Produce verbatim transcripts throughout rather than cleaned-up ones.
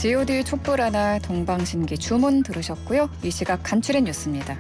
지오디 촛불 하나 동방신기 주문 들으셨고요. 이 시각 간추린 뉴스입니다.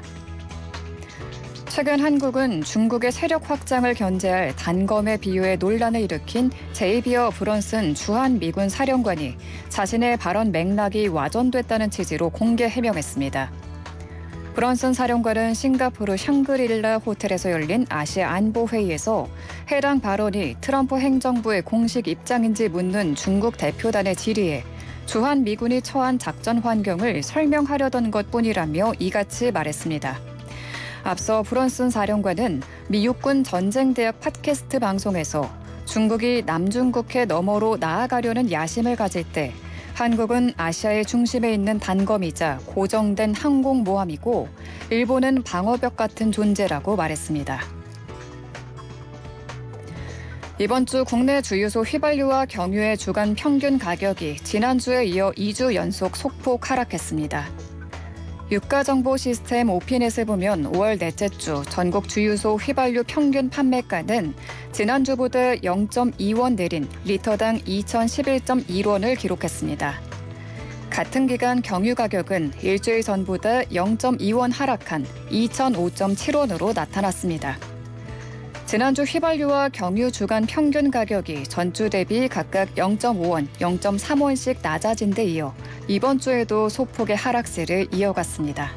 최근 한국은 중국의 세력 확장을 견제할 단검의 비유에 논란을 일으킨 제이비어 브런슨 주한 미군 사령관이 자신의 발언 맥락이 와전됐다는 취지로 공개 해명했습니다. 브런슨 사령관은 싱가포르 샹그릴라 호텔에서 열린 아시아 안보회의에서 해당 발언이 트럼프 행정부의 공식 입장인지 묻는 중국 대표단의 질의에 주한 미군이 처한 작전 환경을 설명하려던 것뿐이라며 이같이 말했습니다. 앞서 브런슨 사령관은 미 육군 전쟁대학 팟캐스트 방송에서 중국이 남중국해 너머로 나아가려는 야심을 가질 때 한국은 아시아의 중심에 있는 단검이자 고정된 항공모함이고 일본은 방어벽 같은 존재라고 말했습니다. 이번 주 국내 주유소 휘발유와 경유의 주간 평균 가격이 지난주에 이어 이 주 연속 소폭 하락했습니다. 유가정보 시스템 오피넷을 보면 오월 넷째 주 전국 주유소 휘발유 평균 판매가는 지난주보다 영 점 이 원 내린 리터당 이천십일 점 일 원을 기록했습니다. 같은 기간 경유 가격은 일주일 전보다 영 점 이 원 하락한 이천오 점 칠 원으로 나타났습니다. 지난주 휘발유와 경유 주간 평균 가격이 전주 대비 각각 영 점 오 원, 영 점 삼 원씩 낮아진 데 이어 이번 주에도 소폭의 하락세를 이어갔습니다.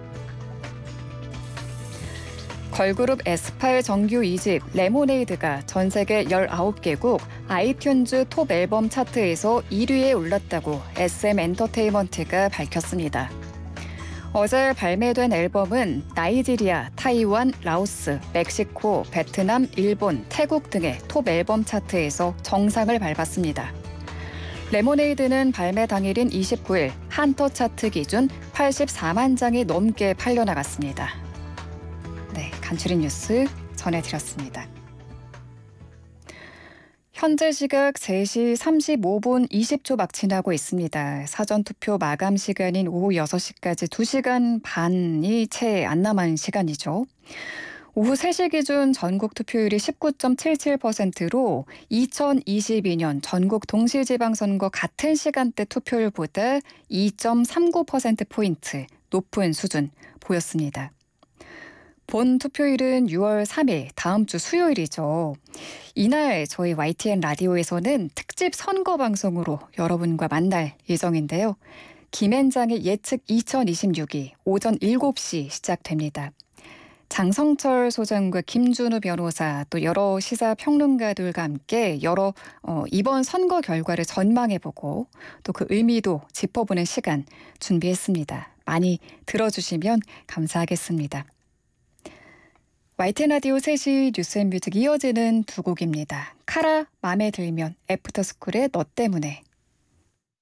걸그룹 에스파의 정규 이 집 레모네이드가 전 세계 열아홉 개국 아이튠즈 톱 앨범 차트에서 일 위에 올랐다고 에스엠 엔터테인먼트가 밝혔습니다. 어제 발매된 앨범은 나이지리아, 타이완, 라오스, 멕시코, 베트남, 일본, 태국 등의 톱 앨범 차트에서 정상을 밟았습니다. 레모네이드는 발매 당일인 이십구 일 한터 차트 기준 팔십사만 장이 넘게 팔려나갔습니다. 네, 간추린 뉴스 전해드렸습니다. 현재 시각 세 시 삼십오 분 이십 초 막 지나고 있습니다. 사전투표 마감 시간인 오후 여섯 시까지 두 시간 반이 채 안 남은 시간이죠. 오후 세 시 기준 전국 투표율이 십구 점 칠칠 퍼센트로 이천이십이 년 전국 동시지방선거 같은 시간대 투표율보다 이 점 삼구 퍼센트포인트 높은 수준 보였습니다. 본 투표일은 유월 삼 일 다음 주 수요일이죠. 이날 저희 와이티엔 라디오에서는 특집 선거 방송으로 여러분과 만날 예정인데요. 김앤장의 예측 이천이십육이 오전 일곱 시 시작됩니다. 장성철 소장과 김준우 변호사 또 여러 시사평론가들과 함께 여러 어, 이번 선거 결과를 전망해보고 또 그 의미도 짚어보는 시간 준비했습니다. 많이 들어주시면 감사하겠습니다. 와이티엔 라디오 세 시 뉴스앤뮤직 이어지는 두 곡입니다. 카라 맘에 들면 애프터스쿨의 너 때문에